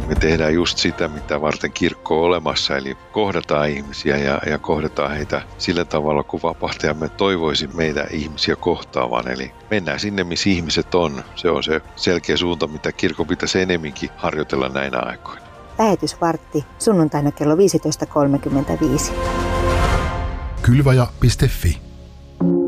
Me tehdään just sitä, mitä varten kirkko on olemassa, eli kohdataan ihmisiä ja kohdataan heitä sillä tavalla, kun vapahtajamme toivoisi meitä ihmisiä kohtaavan. Eli mennään sinne, missä ihmiset on. Se on se selkeä suunta, mitä kirkko pitäisi enemmänkin harjoitella näinä aikoina. Lähetysvartti sunnuntaina kello 15.35. Kylvaja.fi